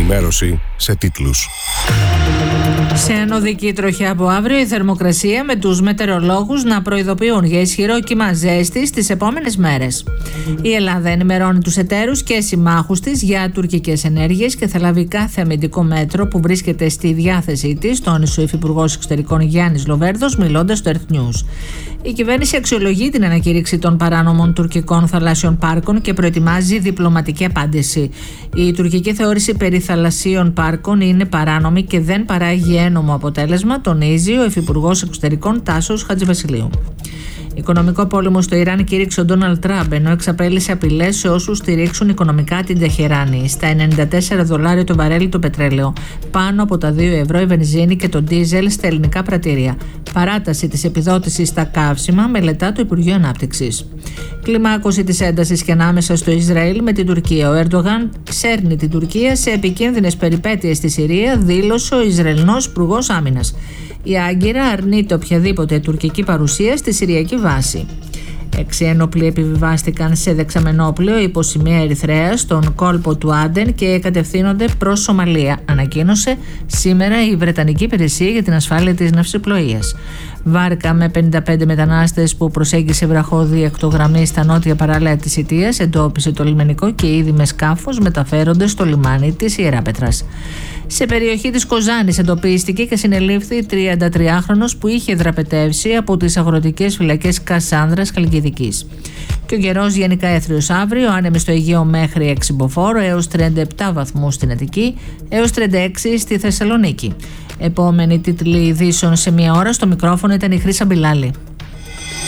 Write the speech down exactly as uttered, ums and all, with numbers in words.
ενημέρωση σε τίτλους. Σε ανωδική τροχιά από αύριο η θερμοκρασία, με τους μετεωρολόγους να προειδοποιούν για ισχυρό κύμα ζέστης τις επόμενες μέρες. Η Ελλάδα ενημερώνει τους εταίρους και συμμάχους της για τουρκικές ενέργειες και θα λάβει κάθε αμυντικό μέτρο που βρίσκεται στη διάθεσή της, τόνισε ο Υφυπουργός Εξωτερικών Γιάννης Λοβέρδος, μιλώντας στο Earth News. Η κυβέρνηση αξιολογεί την ανακήρυξη των παράνομων τουρκικών θαλάσσιων πάρκων και προετοιμάζει διπλωματική απάντηση. Η τουρκική θεώρηση περί θαλασσίων πάρκων είναι παράνομη και δεν παράγει ένομο αποτέλεσμα, τονίζει ο Υφυπουργός Εξωτερικών Τάσος Χατζηβασιλείου. Οικονομικό πόλεμο στο Ιράν κήρυξε ο Ντόναλντ Τραμπ, ενώ εξαπέλυσε απειλές σε όσους στηρίξουν οικονομικά την Τεχεράνη. Στα ενενήντα τέσσερα δολάρια το βαρέλι το πετρέλαιο, πάνω από τα δύο ευρώ η βενζίνη και το ντίζελ στα ελληνικά πρατήρια. Παράταση της επιδότησης στα καύσιμα, μελετά το Υπουργείο Ανάπτυξης. Κλιμάκωση της έντασης και ανάμεσα στο Ισραήλ με την Τουρκία. Ο Ερντογάν σέρνει την Τουρκία σε επικίνδυνες περιπέτειες στη Συρία, δήλωσε ο Ισραηλινός Υπουργός Άμυνας. Η Άγκυρα αρνείται οποιαδήποτε τουρκική παρουσία στη συριακή βάση. Έξι ένοπλοι επιβιβάστηκαν σε δεξαμενόπλαιο υπό σημαία Ερυθρέας στον κόλπο του Άντεν και κατευθύνονται προς Σομαλία, ανακοίνωσε σήμερα η Βρετανική Υπηρεσία για την Ασφάλεια της Ναυσιπλοείας. Βάρκα με πενήντα πέντε μετανάστες που προσέγγισε βραχώδη εκτογραμμή στα νότια παράλια της Ιτίας εντόπισε το λιμενικό και ήδη με σκάφος μεταφέρονται στο λιμάνι της Ιεράπετρας. Σε περιοχή της Κοζάνης εντοπίστηκε και συνελήφθη τριαντατριάχρονος που είχε δραπετεύσει από τις αγροτικές φυλακές Κασάνδρας Χαλκιδικής. Και ο καιρός γενικά έθριος αύριο, άνεμη στο Αιγαίο μέχρι έξι μποφόρ, έως τριάντα επτά βαθμούς στην Αττική, έως τριάντα έξι στη Θεσσαλονίκη. Επόμενη τίτλη ειδήσεων σε μία ώρα, στο μικρόφωνο ήταν η Χρύσα Μπιλάλη.